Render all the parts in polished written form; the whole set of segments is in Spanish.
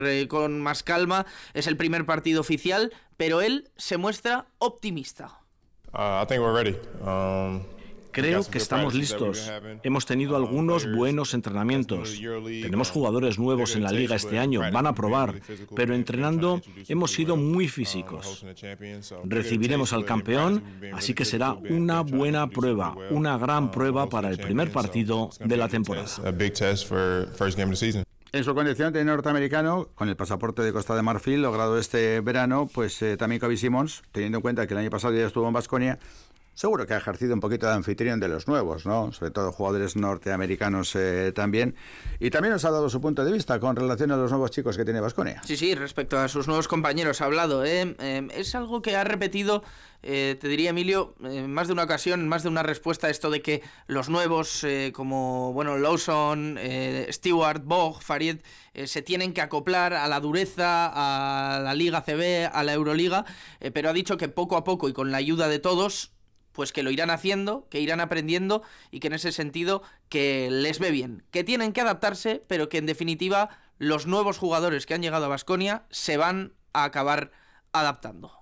con más calma. Es el primer partido oficial, pero él se muestra optimista. I think we're ready. Creo que estamos listos. Hemos tenido algunos buenos entrenamientos. Tenemos jugadores nuevos en la liga este año, van a probar, pero entrenando hemos sido muy físicos. Recibiremos al campeón, así que será una buena prueba, una gran prueba para el primer partido de la temporada. En su condición de norteamericano, con el pasaporte de Costa de Marfil, logrado este verano, pues también Xavi Simons, teniendo en cuenta que el año pasado ya estuvo en Baskonia, seguro que ha ejercido un poquito de anfitrión de los nuevos, ¿no? Sobre todo jugadores norteamericanos también. Y también nos ha dado su punto de vista con relación a los nuevos chicos que tiene Baskonia. Sí, respecto a sus nuevos compañeros ha hablado. Es algo que ha repetido, te diría Emilio, más de una ocasión, más de una respuesta a esto de que los nuevos, como Lawson, Stewart, Bog, Farid, se tienen que acoplar a la dureza, a la Liga CB, a la Euroliga, pero ha dicho que poco a poco y con la ayuda de todos, pues que lo irán haciendo, que irán aprendiendo y que en ese sentido que les ve bien, que tienen que adaptarse, pero que en definitiva los nuevos jugadores que han llegado a Baskonia se van a acabar adaptando.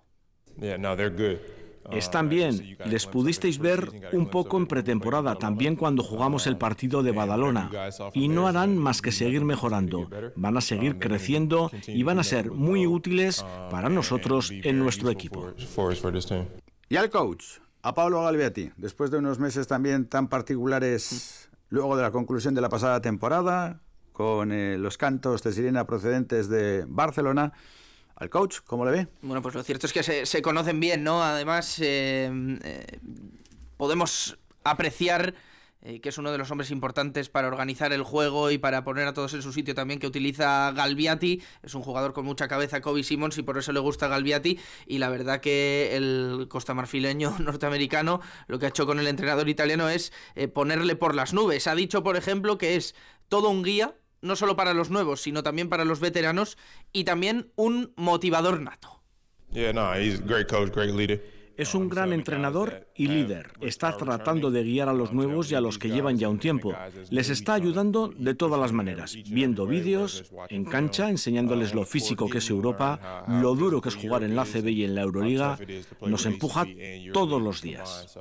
Están bien, les pudisteis ver un poco en pretemporada, también cuando jugamos el partido de Badalona, y no harán más que seguir mejorando, van a seguir creciendo y van a ser muy útiles para nosotros en nuestro equipo. Y al coach, a Paolo Galbiati, después de unos meses también tan particulares, luego de la conclusión de la pasada temporada, con los cantos de sirena procedentes de Barcelona, al coach, ¿cómo le ve? Bueno, pues lo cierto es que se conocen bien, ¿no? Además, podemos apreciar que es uno de los hombres importantes para organizar el juego y para poner a todos en su sitio también, que utiliza Galbiati. Es un jugador con mucha cabeza, Xavi Simons, y por eso le gusta Galbiati. Y la verdad que el costamarfileño norteamericano lo que ha hecho con el entrenador italiano es ponerle por las nubes. Ha dicho, por ejemplo, que es todo un guía, no solo para los nuevos, sino también para los veteranos, y también un motivador nato. He's a great coach, great leader. Es un gran entrenador y líder. Está tratando de guiar a los nuevos y a los que llevan ya un tiempo. Les está ayudando de todas las maneras, viendo vídeos, en cancha, enseñándoles lo físico que es Europa, lo duro que es jugar en la ACB y en la Euroliga. Nos empuja todos los días.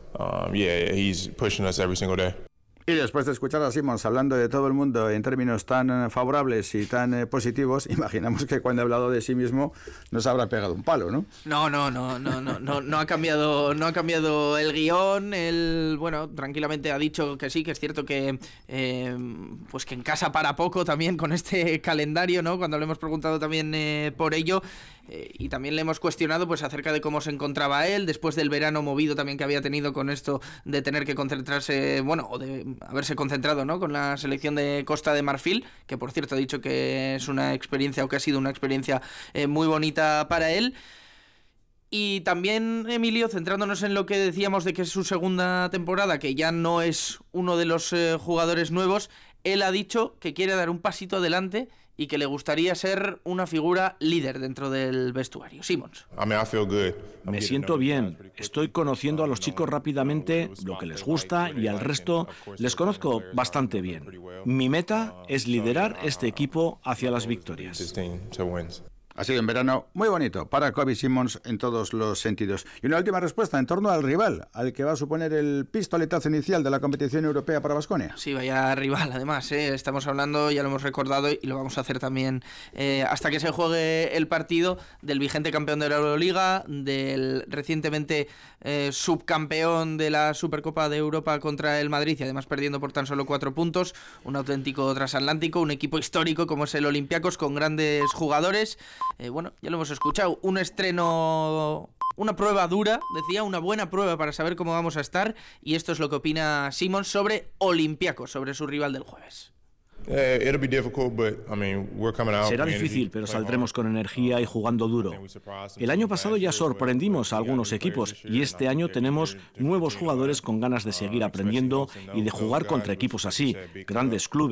Y después de escuchar a Simons hablando de todo el mundo en términos tan favorables y tan positivos, imaginamos que cuando ha hablado de sí mismo nos habrá pegado un palo, ¿no? No ha cambiado el guión. Él, bueno, tranquilamente ha dicho que sí, que es cierto que pues que en casa para poco también con este calendario, ¿no? Cuando le hemos preguntado también por ello, y también le hemos cuestionado pues acerca de cómo se encontraba él después del verano movido también que había tenido con esto de tener que concentrarse, bueno, o de haberse concentrado, ¿no?, con la selección de Costa de Marfil, que por cierto ha dicho que es una experiencia, o que ha sido una experiencia muy bonita para él. Y también, Emilio, centrándonos en lo que decíamos de que es su segunda temporada, que ya no es uno de los jugadores nuevos, él ha dicho que quiere dar un pasito adelante y que le gustaría ser una figura líder dentro del vestuario. Simons. Me siento bien. Estoy conociendo a los chicos rápidamente, lo que les gusta, y al resto les conozco bastante bien. Mi meta es liderar este equipo hacia las victorias. Ha sido un verano muy bonito para Xavi Simons en todos los sentidos. Y una última respuesta en torno al rival, al que va a suponer el pistoletazo inicial de la competición europea para Baskonia. Sí, vaya rival, además, estamos hablando, ya lo hemos recordado y lo vamos a hacer también hasta que se juegue el partido, del vigente campeón de la Euroliga, del recientemente subcampeón de la Supercopa de Europa contra el Madrid, y además perdiendo por tan solo 4 puntos, un auténtico transatlántico, un equipo histórico como es el Olympiacos, con grandes jugadores. Bueno, ya lo hemos escuchado, un estreno, una prueba dura, decía, una buena prueba para saber cómo vamos a estar, y esto es lo que opina Simons sobre Olympiacos, sobre su rival del jueves. Será difícil, pero saldremos con energía y jugando duro. El año pasado ya sorprendimos a algunos equipos y este año tenemos nuevos jugadores con ganas de seguir aprendiendo y de jugar contra equipos así, grandes clubes.